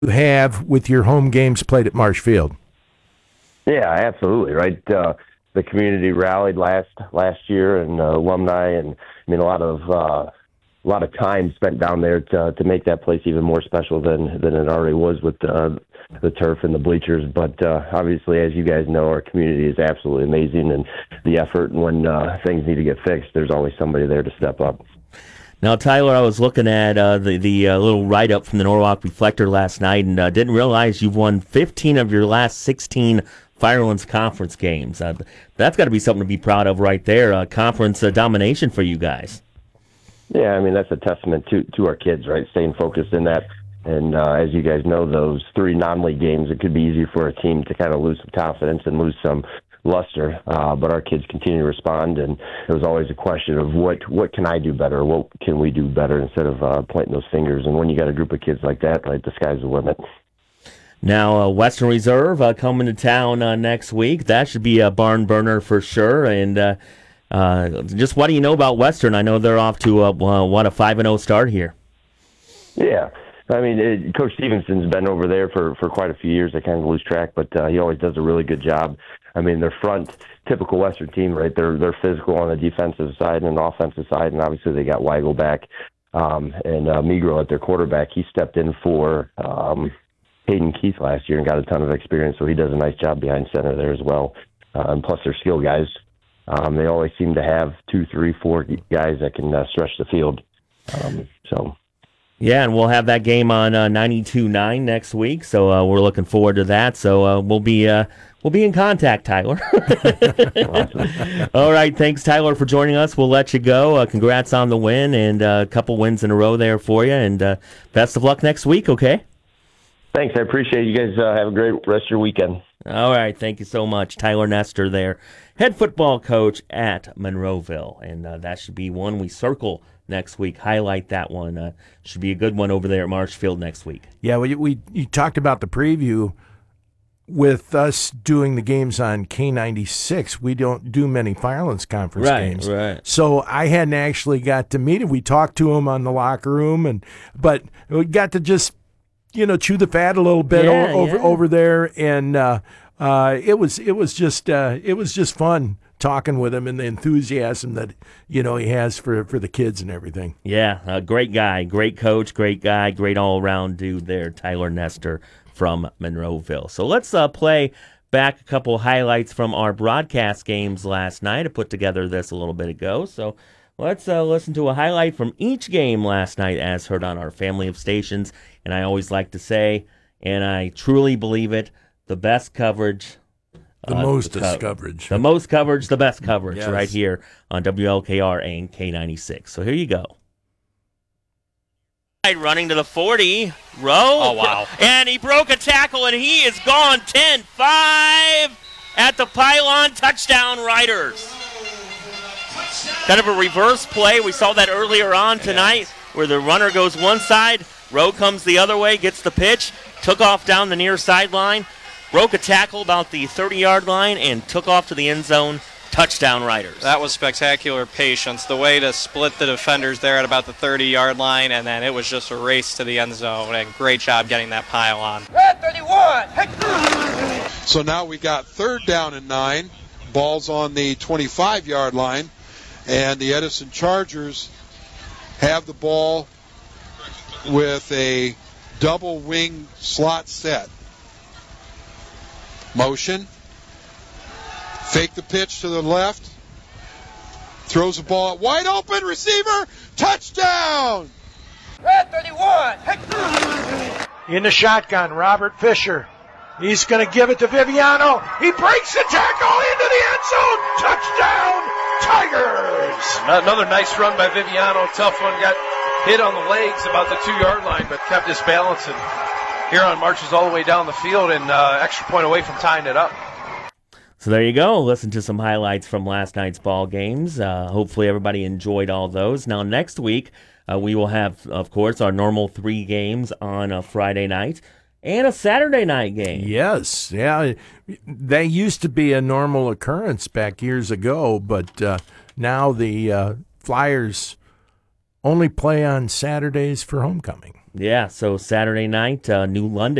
you have with your home games played at Marshfield. Yeah, absolutely. Right. The community rallied last year, and alumni, and I mean a lot of time spent down there to make that place even more special than it already was with the turf and the bleachers. But obviously, as you guys know, our community is absolutely amazing, and the effort. And when things need to get fixed, there's always somebody there to step up. Now, Tyler, I was looking at the little write-up from the Norwalk Reflector last night and didn't realize you've won 15 of your last 16 Firelands Conference games. That's got to be something to be proud of right there, conference domination for you guys. Yeah, I mean, that's a testament to our kids, right, staying focused in that. And as you guys know, those 3 non-league games, it could be easy for a team to kind of lose some confidence and lose some luster, but our kids continue to respond, and it was always a question of what can I do better, what can we do better, instead of pointing those fingers. And when you got a group of kids like that, right, the sky's the limit. Now, Western Reserve coming to town next week. That should be a barn burner for sure. And just what do you know about Western? I know they're off to a 5-0 start here. Yeah. I mean, Coach Stevenson's been over there for quite a few years. I kind of lose track, but he always does a really good job. I mean, their front, typical Western team, right? They're physical on the defensive side and the offensive side, and obviously they got Weigel back and Migro at their quarterback. He stepped in for Hayden Keith last year and got a ton of experience, so he does a nice job behind center there as well. And plus, they're skill guys. They always seem to have 2, 3, 4 guys that can stretch the field. Yeah, and we'll have that game on 92.9 next week, so we're looking forward to that. So we'll be in contact, Tyler. Awesome. All right, thanks, Tyler, for joining us. We'll let you go. Congrats on the win, and a couple wins in a row there for you, and best of luck next week, okay? Thanks, I appreciate it. You guys have a great rest of your weekend. All right, thank you so much. Tyler Nestor there, head football coach at Monroeville, and that should be one we circle next week. Highlight that one. Should be a good one over there at Marshfield next week. Yeah, you talked about the preview. With us doing the games on K96, we don't do many Firelands Conference games. Right. So I hadn't actually got to meet him. We talked to him on the locker room, but we got to just chew the fat a little bit over there, and it was just fun talking with him and the enthusiasm that he has for the kids and everything. Yeah, great guy, great coach, great guy, great all-around dude there, Tyler Nestor from Monroeville. So let's play back a couple highlights from our broadcast games last night. I put together this a little bit ago, so let's listen to a highlight from each game last night as heard on our family of stations. And I always like to say, and I truly believe it, the best coverage, the mostest coverage. The most coverage, the best coverage, yes. Right here on WLKR and K96. So here you go. Running to the 40, Rowe. Oh, wow. And he broke a tackle, and he is gone 10-5 at the pylon. Touchdown, Riders. Kind of a reverse play. We saw that earlier on tonight where the runner goes one side, Rowe comes the other way, gets the pitch, took off down the near sideline, broke a tackle about the 30-yard line, and took off to the end zone. Touchdown, Riders. That was spectacular patience. The way to split the defenders there at about the 30-yard line, and then it was just a race to the end zone, and great job getting that pile on. Red 31. So now we got 3rd down and 9. Ball's on the 25-yard line, and the Edison Chargers have the ball with a double wing slot set. Motion. Fake the pitch to the left. Throws the ball out. Wide open. Receiver. Touchdown. Red 31. In the shotgun, Robert Fisher. He's going to give it to Viviano. He breaks the tackle into the end zone. Touchdown, Tigers. Another nice run by Viviano. Tough one. Got hit on the legs about the 2-yard line, but kept his balance. And Huron marches all the way down the field and extra point away from tying it up. So there you go. Listen to some highlights from last night's ball games. Hopefully everybody enjoyed all those. Now next week we will have, of course, our normal 3 games on a Friday night and a Saturday night game. Yes, yeah. That used to be a normal occurrence back years ago, but now the Flyers only play on Saturdays for homecoming. Yeah, so Saturday night, New London